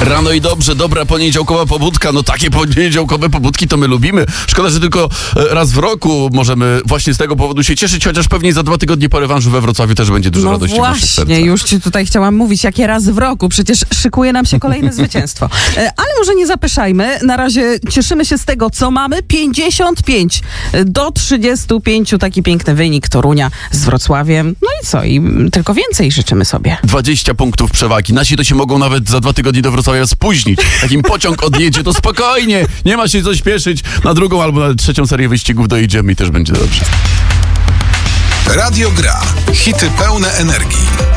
Rano i dobrze, dobra poniedziałkowa pobudka. No takie poniedziałkowe pobudki to my lubimy. Szkoda, że tylko raz w roku możemy właśnie z tego powodu się cieszyć, chociaż pewnie za 2 tygodnie po rewanżu we Wrocławiu też będzie dużo radości w naszych sercach. Właśnie, już ci tutaj chciałam mówić, jakie raz w roku. Przecież szykuje nam się kolejne zwycięstwo. Ale może nie zapyszajmy. Na razie cieszymy się z tego, co mamy. 55-35. Taki piękny wynik Torunia z Wrocławiem. No i co? I tylko więcej życzymy sobie. 20 punktów przewagi. Nasi to się mogą nawet za 2 tygodnie do Wrocławia spóźnić. Takim pociąg odjedzie, to spokojnie. Nie ma się co śpieszyć. Na drugą albo na trzecią serię wyścigów dojedziemy i też będzie dobrze. Radio Gra. Hity pełne energii.